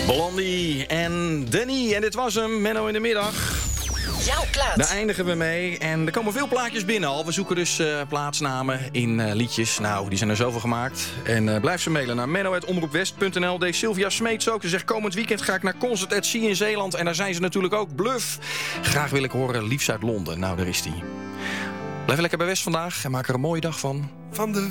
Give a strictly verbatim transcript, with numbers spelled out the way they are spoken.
Blondie en Danny. En dit was hem, Menno in de middag. Jouw plaats. Daar eindigen we mee. En er komen veel plaatjes binnen al. We zoeken dus uh, plaatsnamen in uh, liedjes. Nou, die zijn er zoveel gemaakt. En uh, blijf ze mailen naar menno apenstaartje omroepwest punt n l. Deed Sylvia Smeets ook. Ze zegt komend weekend ga ik naar Concert at Sea in Zeeland. En daar zijn ze natuurlijk ook. Bluff. Graag wil ik horen liefst uit Londen. Nou, daar is die. Blijf lekker bij West vandaag en maak er een mooie dag van. Van de